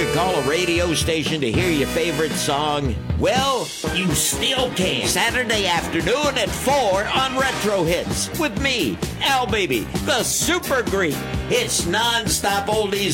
to call a radio station to hear your favorite song? Well, you still can. Saturday afternoon at 4 on Retro Hits with me, Al Baby, the Super Greek. It's non-stop oldies